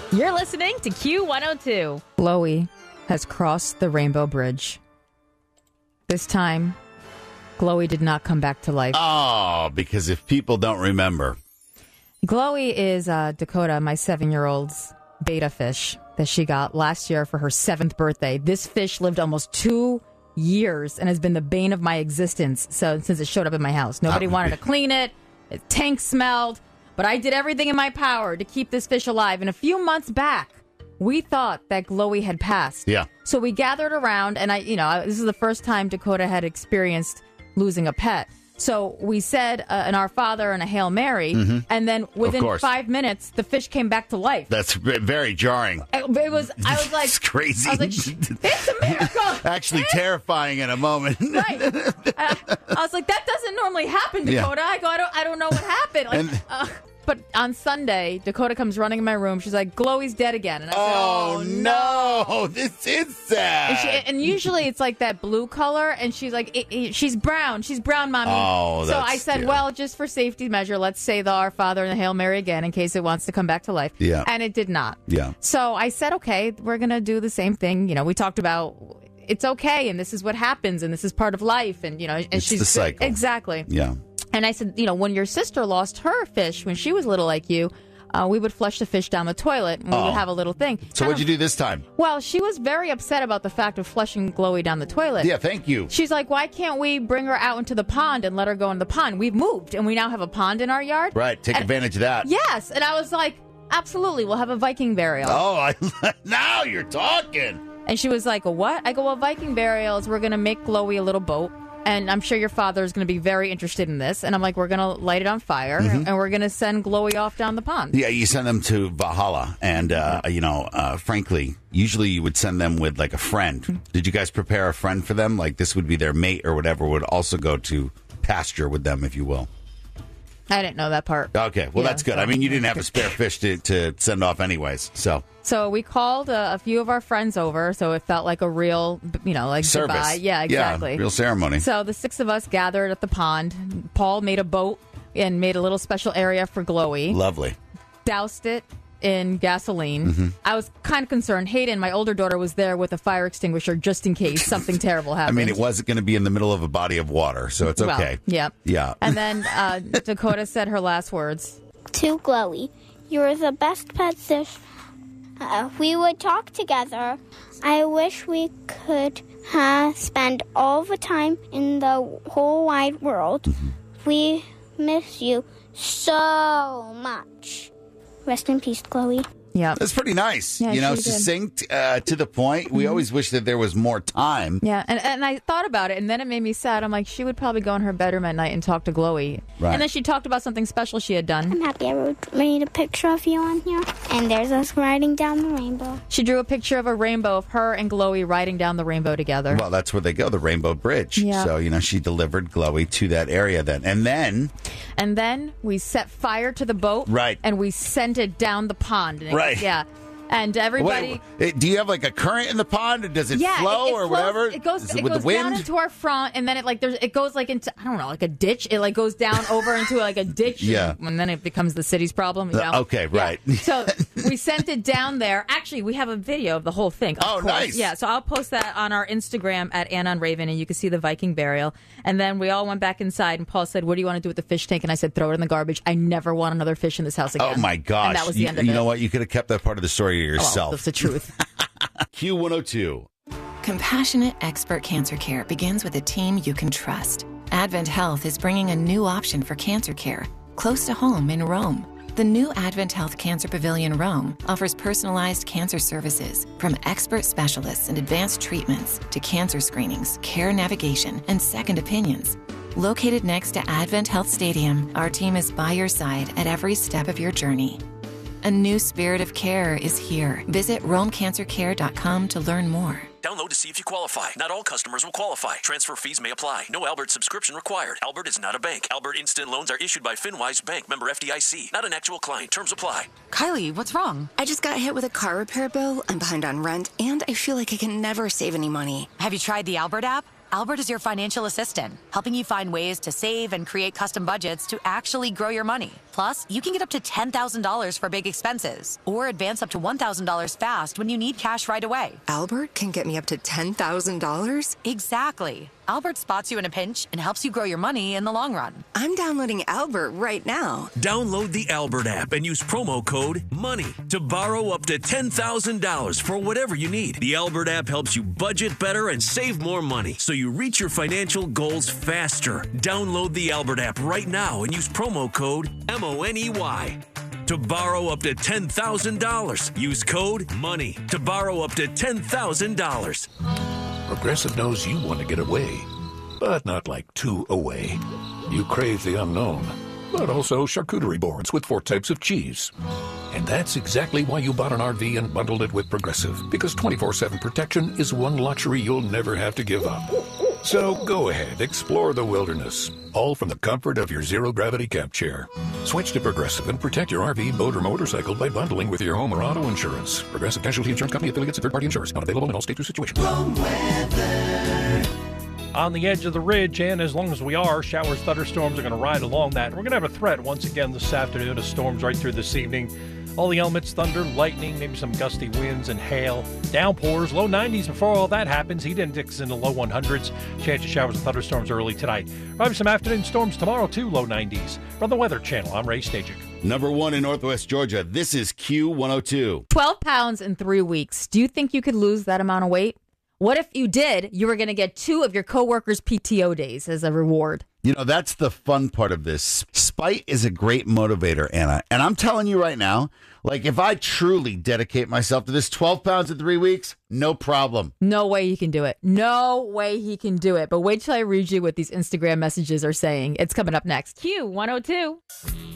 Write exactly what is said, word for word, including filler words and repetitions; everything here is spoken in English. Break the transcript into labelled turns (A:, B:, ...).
A: You're listening to Q one oh two. Chloe has crossed the Rainbow Bridge. This time, Chloe did not come back to life.
B: Oh, because if people don't remember.
A: Chloe is uh, Dakota, my seven-year-old's beta fish that she got last year for her seventh birthday. This fish lived almost two years and has been the bane of my existence so since it showed up in my house. Nobody
B: Oh.
A: wanted to clean it. Its tank smelled. But I did everything in my power to keep this fish alive. And a few months back, we thought that Chloe had passed.
B: Yeah.
A: So we gathered around, and I, you know, this is the first time Dakota had experienced losing a pet. So we said uh, an Our Father and a Hail Mary,
B: Mm-hmm.
A: and then within
B: course.
A: five minutes, the fish came back to life.
B: That's v- very jarring.
A: It, it was. I was like,
B: It's crazy.
A: I was like, it's a miracle.
B: Actually terrifying in a moment.
A: Right. I, I was like, that doesn't normally happen,
B: Yeah.
A: Dakota. I go, I don't, I don't know what happened. Like,
B: And-
A: uh, but on Sunday, Dakota comes running in my room. She's like, Chloe's dead again. And I said,
B: Oh,
A: oh,
B: no. This is sad.
A: And, she, and usually it's like that blue color, and she's like, it, it, she's brown. She's brown, Mommy.
B: Oh,
A: so
B: that's-
A: I said,
B: yeah.
A: well, just for safety measure, let's say the Our Father and the Hail Mary again in case it wants to come back to life.
B: Yeah.
A: And it did not.
B: Yeah.
A: So I said, okay, we're going to do the same thing. You know, we talked about it's okay, and this is what happens, and this is part of life. And, you know, and
B: It's
A: she's
B: the cycle.
A: Exactly.
B: Yeah.
A: And I said, you know, when your sister lost her fish when she was little like you, uh, we would flush the fish down the toilet, and we
B: Oh.
A: would have a little thing.
B: So
A: And
B: what'd you do this time?
A: Well, she was very upset about the fact of flushing Chloe down the toilet.
B: Yeah, thank you.
A: She's like, why can't we bring her out into the pond and let her go in the pond? We've moved, and we now have a pond in our yard.
B: Right, take
A: And-
B: advantage of that.
A: Yes. And I was like, absolutely, we'll have a Viking burial.
B: Oh, I, now you're talking.
A: And she was like, a what? I go, well, Viking burials, we're going to make Chloe a little boat. And I'm sure your father is going to be very interested in this. And I'm like, we're going to light it on fire,
B: Mm-hmm.
A: and we're going to send Chloe off down the pond.
B: Yeah, you send them to Valhalla. And, uh, you know, uh, frankly, usually you would send them with, like, a friend. Did you guys prepare a friend for them? Like, this would be their mate or whatever, would also go to pasture with them, if you will.
A: I didn't know that part.
B: Okay, well,
A: Yeah,
B: that's good.
A: so-
B: I mean, you didn't have a spare fish to, to send off anyways, so.
A: So we called a, a few of our friends over, so it felt like a real, you know, like
B: Service.
A: goodbye. Yeah, exactly.
B: Yeah, real ceremony.
A: So the six of us gathered at the pond. Paul made a boat and made a little special area for Chloe.
B: Lovely.
A: Doused it in gasoline.
B: Mm-hmm.
A: I was kind of concerned. Hayden, my older daughter, was there with a fire extinguisher just in case something terrible
B: I
A: happened.
B: mean, it wasn't going to be in the middle of a body of water, so it's
A: Well,
B: okay.
A: yeah.
B: Yeah.
A: And then uh, Dakota said her last words.
C: To Chloe, you're the best pet fish. Uh, we would talk together. I wish we could uh, spend all the time in the whole wide world. We miss you so much. Rest in peace, Chloe.
A: Yeah.
B: That's pretty nice.
A: Yeah,
B: you know,
A: she did.
B: succinct, uh, to the point. We always wish that there was more time.
A: Yeah, and, and I thought about it, and then it made me sad. I'm like, she would probably go in her bedroom at night and talk to Chloe.
B: Right.
A: And then she talked about something special she had done.
C: I'm happy I wrote, made a picture of you on here. And there's us riding down the rainbow.
A: She drew a picture of a rainbow of her and Chloe riding down the rainbow together.
B: Well, that's where they go, the Rainbow Bridge.
A: Yeah.
B: So, you know, she delivered Chloe to that area then. And then,
A: And then we set fire to the boat.
B: Right.
A: And we sent it down the pond. And it-
B: Right.
A: Yeah. And everybody...
B: wait, wait, do you have like a current in the pond? Or does it
A: Yeah,
B: flow
A: it, it
B: or
A: flows-
B: whatever?
A: It goes,
B: Is
A: it
B: with
A: goes
B: the wind?
A: down into our front, and then it like there's it goes like into I don't know like a ditch. It like goes down over into like a ditch.
B: Yeah.
A: and, and then it becomes the city's problem. You
B: Uh,
A: know?
B: okay,
A: Yeah.
B: right.
A: So we sent it down there. Actually, we have a video of the whole thing. Of
B: Oh,
A: course.
B: nice.
A: Yeah, so I'll post that on our Instagram at Anon Raven, and you can see the Viking burial. And then we all went back inside, and Paul said, "What do you want to do with the fish tank?" And I said, "Throw it in the garbage. I never want another fish in this house again."
B: Oh, my gosh.
A: And that was the
B: you,
A: end of
B: you
A: it.
B: know what? You could have kept that part of the story to
A: Oh,
B: yourself.
A: that's the truth.
B: Q one oh two.
D: Compassionate expert cancer care begins with a team you can trust. Advent Health is bringing a new option for cancer care, close to home in Rome. The new Advent Health Cancer Pavilion Rome offers personalized cancer services, from expert specialists and advanced treatments to cancer screenings, care navigation, and second opinions. Located next to Advent Health Stadium, our team is by your side at every step of your journey. A new spirit of care is here. Visit rome cancer care dot com to learn more.
E: Download to see if you qualify. Not all customers will qualify. Transfer fees may apply. No Albert subscription required. Albert is not a bank. Albert Instant Loans are issued by FinWise Bank, member F D I C. Not an actual client. Terms apply.
F: Kylie, what's wrong? I just got hit with a car repair bill. I'm behind on rent, and I feel like I can never save any money.
G: Have you tried the Albert app? Albert is your financial assistant, helping you find ways to save and create custom budgets to actually grow your money. Plus, you can get up to ten thousand dollars for big expenses or advance up to one thousand dollars fast when you need cash right away.
F: Albert can get me up to ten thousand dollars?
G: Exactly. Albert spots you in a pinch and helps you grow your money in the long run.
F: I'm downloading Albert right now.
E: Download the Albert app and use promo code MONEY to borrow up to ten thousand dollars for whatever you need. The Albert app helps you budget better and save more money so you reach your financial goals faster. Download the Albert app right now and use promo code M O N E Y. To borrow up to ten thousand dollars, use code MONEY to borrow up to ten thousand dollars.
H: Progressive knows you want to get away, but not like too away. You crave the unknown, but also charcuterie boards with four types of cheese. And that's exactly why you bought an R V and bundled it with Progressive, because twenty-four seven protection is one luxury you'll never have to give up. So go ahead, explore the wilderness, all from the comfort of your zero-gravity camp chair. Switch to Progressive and protect your R V, boat, or motorcycle by bundling with your home or auto insurance. Progressive Casualty Insurance Company, affiliates, and third-party insurers. Not available in all states or situations.
I: On the edge of the ridge, and as long as we are, showers, thunderstorms are going to ride along that. We're going to have a threat once again this afternoon of storms right through this evening. All the elements, thunder, lightning, maybe some gusty winds and hail. Downpours, low nineties before all that happens. Heat index in the low hundreds. Chance of showers and thunderstorms early tonight. Probably some afternoon storms tomorrow, too, low nineties. From the Weather Channel, I'm Ray Stajic.
B: Number one in Northwest Georgia, this is Q one oh two.
A: twelve pounds in three weeks. Do you think you could lose that amount of weight? What if you did? You were going to get two of your coworkers' P T O days as a reward.
B: You know, that's the fun part of this. Spite is a great motivator, Anna. And I'm telling you right now, like if I truly dedicate myself to this twelve pounds in three weeks, no problem.
A: No way he can do it. No way he can do it. But wait till I read you what these Instagram messages are saying. It's coming up next. Q one oh two.